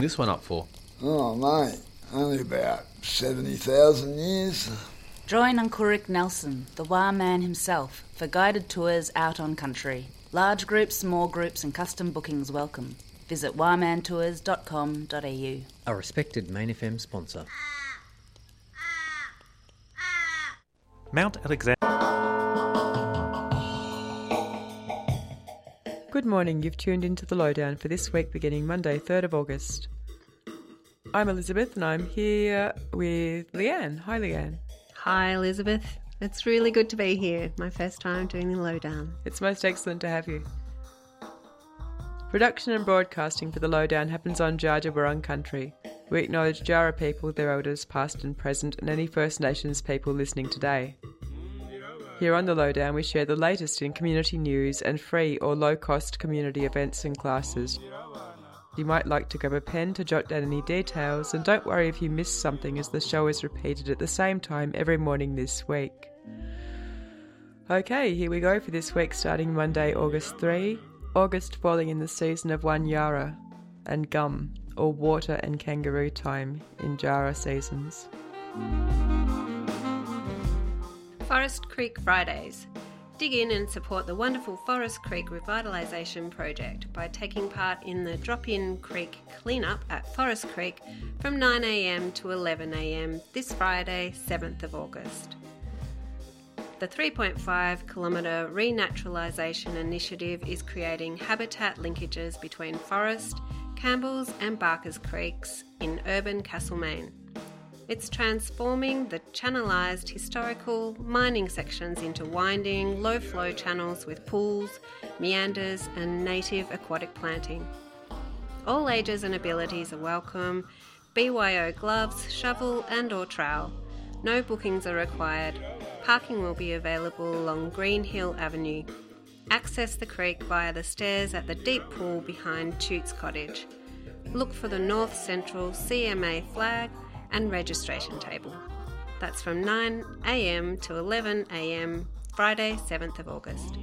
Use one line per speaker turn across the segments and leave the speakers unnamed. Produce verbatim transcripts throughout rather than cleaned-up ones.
this one up for?
Oh, mate, only about seventy thousand years.
Join Uncle Rick Nelson, the Wa man himself, for guided tours out on country. Large groups, small groups and custom bookings welcome. Visit wa man tours dot com dot a u.
A respected Main F M sponsor.
Mount Alexander.
Good morning, you've tuned into The Lowdown for this week beginning Monday, third of August. I'm Elizabeth and I'm here with Leanne. Hi Leanne.
Hi Elizabeth. It's really good to be here. My first time doing The Lowdown.
It's most excellent to have you. Production and broadcasting for The Lowdown happens on Dja Dja Wurrung country. We acknowledge Djara people, their elders, past and present, and any First Nations people listening today. Here on The Lowdown, we share the latest in community news and free or low-cost community events and classes. You might like to grab a pen to jot down any details, and don't worry if you miss something as the show is repeated at the same time every morning this week. Okay, here we go for this week starting Monday, August third. August falling in the season of Wanyara and Gum, or water and kangaroo time in Djara seasons.
Forest Creek Fridays. Dig in and support the wonderful Forest Creek Revitalisation Project by taking part in the Drop-In Creek Cleanup at Forest Creek from nine a m to eleven a m this Friday, seventh of August. The three point five kilometre renaturalisation initiative is creating habitat linkages between Forest, Campbell's and Barker's Creeks in urban Castlemaine. It's transforming the channelized historical mining sections into winding, low-flow channels with pools, meanders and native aquatic planting. All ages and abilities are welcome. B Y O gloves, shovel and or trowel. No bookings are required. Parking will be available along Green Hill Avenue. Access the creek via the stairs at the deep pool behind Toots Cottage. Look for the North Central C M A flag and registration table. That's from nine a m to eleven a m Friday, seventh of August.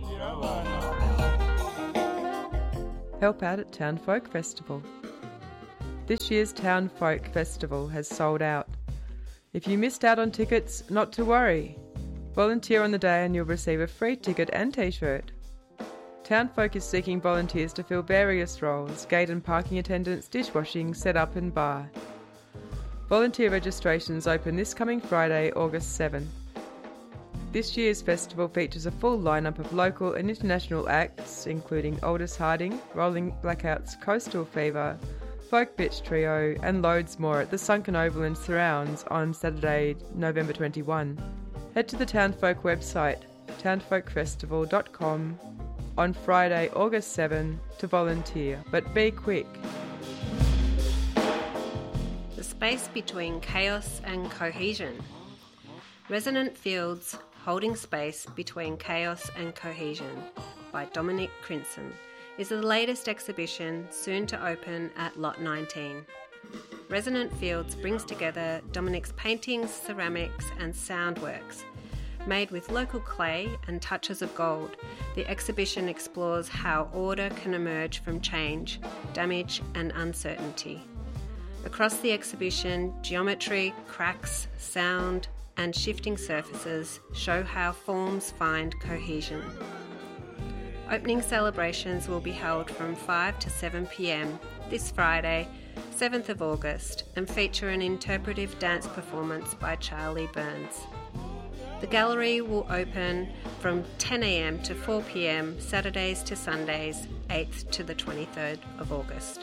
Help out at Town Folk Festival. This year's Town Folk Festival has sold out. If you missed out on tickets, not to worry. Volunteer on the day and you'll receive a free ticket and t-shirt. Town Folk is seeking volunteers to fill various roles: gate and parking attendants, dishwashing, set-up and bar. Volunteer registrations open this coming Friday, August seventh. This year's festival features a full lineup of local and international acts, including Aldous Harding, Rolling Blackouts, Coastal Fever, Folk Bitch Trio, and loads more at the Sunken Oval and surrounds on Saturday, November twenty-first. Head to the Town Folk website, town folk festival dot com, on Friday, August seventh to volunteer, but be quick.
The space between chaos and cohesion. Resonant Fields Holding Space Between Chaos and Cohesion by Dominic Crinson is the latest exhibition soon to open at Lot nineteen. Resonant Fields brings together Dominic's paintings, ceramics and sound works. Made with local clay and touches of gold, the exhibition explores how order can emerge from change, damage and uncertainty. Across the exhibition, geometry, cracks, sound and shifting surfaces show how forms find cohesion. Opening celebrations will be held from five to seven p m this Friday, seventh of August, and feature an interpretive dance performance by Charlie Burns. The gallery will open from ten a m to four p m Saturdays to Sundays, eighth to the twenty-third of August.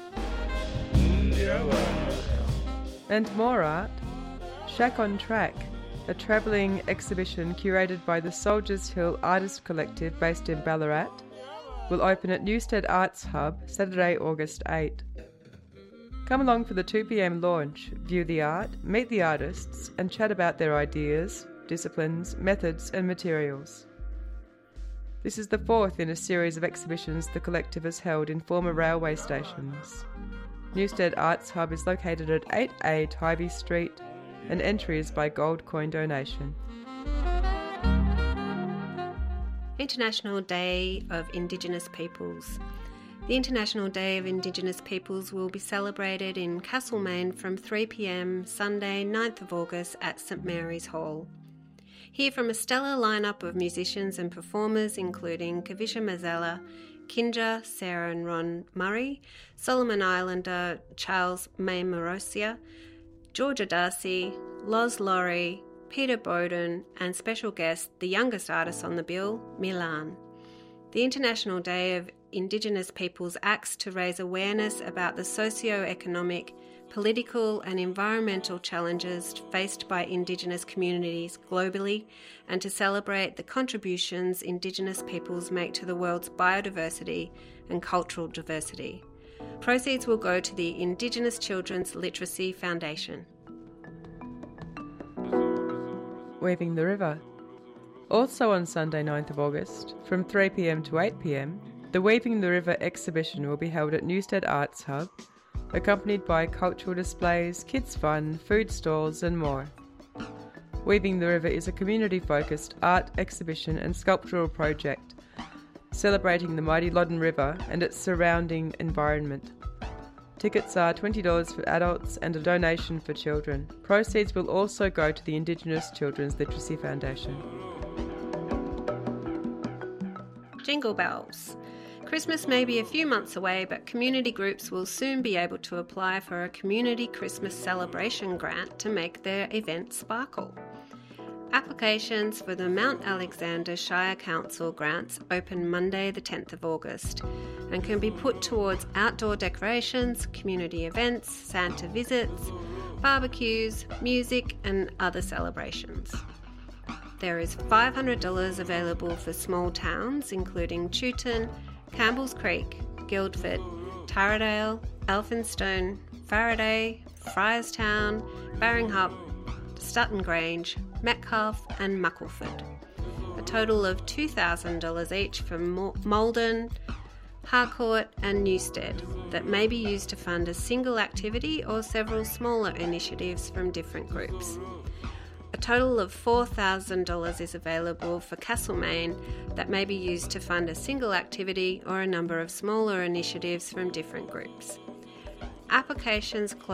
And more art. Shack on Track, a travelling exhibition curated by the Soldiers Hill Artist Collective based in Ballarat, will open at Newstead Arts Hub Saturday, August eighth. Come along for the two p m launch, view the art, meet the artists and chat about their ideas, disciplines, methods and materials. This is the fourth in a series of exhibitions the collective has held in former railway stations. Newstead Arts Hub is located at eight A Tybee Street and entry is by gold coin donation.
International Day of Indigenous Peoples. The International Day of Indigenous Peoples will be celebrated in Castlemaine from three p m Sunday ninth of August at St Mary's Hall. Hear from a stellar lineup of musicians and performers including Kavisha Mazzella, Kinja, Sarah and Ron Murray, Solomon Islander Charles May Morosia, Georgia Darcy, Loz Laurie, Peter Bowden and special guest, the youngest artist on the bill, Milan. The International Day of Indigenous Peoples acts to raise awareness about the socio-economic, political and environmental challenges faced by Indigenous communities globally and to celebrate the contributions Indigenous peoples make to the world's biodiversity and cultural diversity. Proceeds will go to the Indigenous Children's Literacy Foundation.
Weaving the River. Also on Sunday ninth of August, from three p m to eight p m, the Weaving the River exhibition will be held at Newstead Arts Hub, accompanied by cultural displays, kids' fun, food stalls and more. Weaving the River is a community-focused art, exhibition and sculptural project celebrating the mighty Loddon River and its surrounding environment. Tickets are twenty dollars for adults and a donation for children. Proceeds will also go to the Indigenous Children's Literacy Foundation.
Jingle bells. Christmas may be a few months away, but community groups will soon be able to apply for a Community Christmas Celebration grant to make their event sparkle. Applications for the Mount Alexander Shire Council grants open Monday the tenth of August and can be put towards outdoor decorations, community events, Santa visits, barbecues, music and other celebrations. There is five hundred dollars available for small towns including Chewton, Campbell's Creek, Guildford, Taradale, Elphinstone, Faraday, Friarstown, Barringhup, Sutton Grange, Metcalfe and Muckleford. A total of two thousand dollars each for Malden, Harcourt and Newstead that may be used to fund a single activity or several smaller initiatives from different groups. A total of four thousand dollars is available for Castlemaine that may be used to fund a single activity or a number of smaller initiatives from different groups. Applications close